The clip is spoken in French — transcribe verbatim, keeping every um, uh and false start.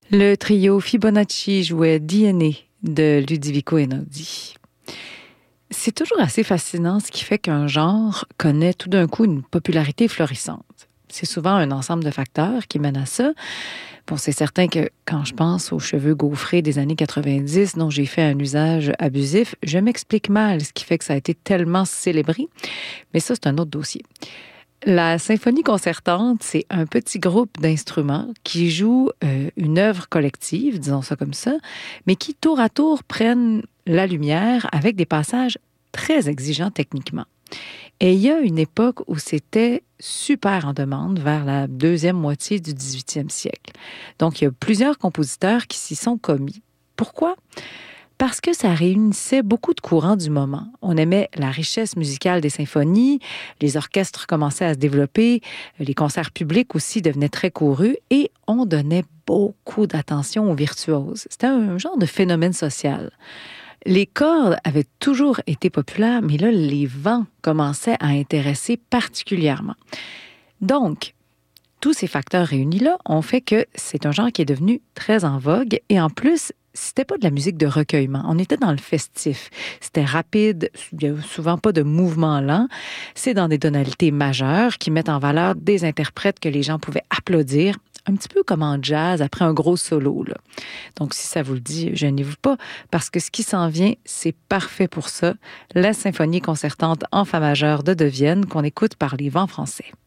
Le trio Fibonacci jouait D N A de Ludovico Einaudi. C'est toujours assez fascinant ce qui fait qu'un genre connaît tout d'un coup une popularité florissante. C'est souvent un ensemble de facteurs qui mènent à ça. Bon, c'est certain que quand je pense aux cheveux gaufrés des années quatre-vingt-dix dont j'ai fait un usage abusif, je m'explique mal ce qui fait que ça a été tellement célébré. Mais ça, c'est un autre dossier. La symphonie concertante, c'est un petit groupe d'instruments qui joue euh, une œuvre collective, disons ça comme ça, mais qui tour à tour prennent la lumière avec des passages très exigeants techniquement. Et il y a une époque où c'était super en demande, vers la deuxième moitié du dix-huitième siècle. Donc, il y a plusieurs compositeurs qui s'y sont commis. Pourquoi? Parce que ça réunissait beaucoup de courants du moment. On aimait la richesse musicale des symphonies, les orchestres commençaient à se développer, les concerts publics aussi devenaient très courus et on donnait beaucoup d'attention aux virtuoses. C'était un genre de phénomène social. Les cordes avaient toujours été populaires, mais là, les vents commençaient à intéresser particulièrement. Donc, tous ces facteurs réunis-là ont fait que c'est un genre qui est devenu très en vogue et en plus, c'était pas de la musique de recueillement. On était dans le festif. C'était rapide, il n'y a souvent pas de mouvement lent. C'est dans des tonalités majeures qui mettent en valeur des interprètes que les gens pouvaient applaudir, un petit peu comme en jazz après un gros solo, là. Donc, si ça vous le dit, gênez-vous pas, parce que ce qui s'en vient, c'est parfait pour ça. La symphonie concertante en fa majeur de De Vienne qu'on écoute par les Vents français.